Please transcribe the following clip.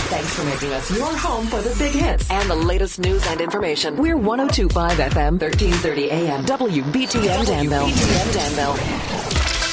Thanks for making us your home for the big hits and the latest news and information. We're 102.5 FM, 1330 AM, WBTN Danville. WBTN Danville.